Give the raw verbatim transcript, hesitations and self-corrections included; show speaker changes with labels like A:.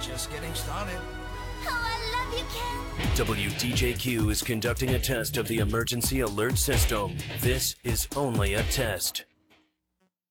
A: Just getting started.
B: Oh, I love you, Ken.
C: W D J Q is conducting a test of the emergency alert system. This is only a test.